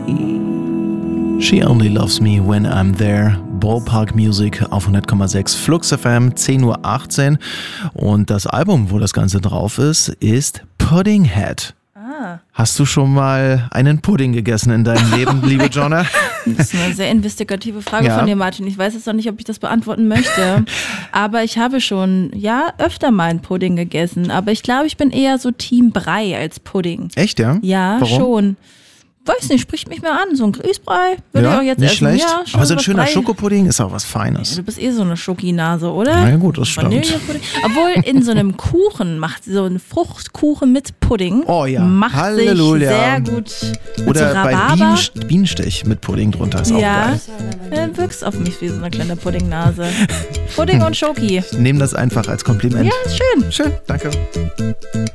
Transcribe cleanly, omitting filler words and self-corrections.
She Only Loves Me When I'm There. Ballpark Music auf 100,6 Flux FM, 10:18 Uhr. Und das Album, wo das Ganze drauf ist Puddinghead. Hast du schon mal einen Pudding gegessen in deinem Leben, liebe Jonna? Das ist eine sehr investigative Frage von dir, Martin. Ich weiß jetzt noch nicht, ob ich das beantworten möchte. Aber ich habe schon, öfter mal einen Pudding gegessen. Aber ich glaube, ich bin eher so Team Brei als Pudding. Echt, ja? Ja, warum? Schon. Weiß nicht, spricht mich mehr an. So ein Grießbrei würde ich auch jetzt nicht essen. Schlecht. Ja, aber so ein schöner Brei. Schokopudding ist auch was Feines. Ja, du bist so eine Schokinase, oder? Na ja, gut, das stimmt. Vanillepudding. Obwohl in so einem Kuchen macht so ein Fruchtkuchen mit Pudding. Oh ja, macht Halleluja. sich sehr gut mit oder so bei Rhabarber. Bienenstich mit Pudding drunter ist auch geil. Ja, wirkst auf mich wie so eine kleine Puddingnase. Pudding und Schoki. Ich nehme das einfach als Kompliment. Ja, ist schön. Schön, danke.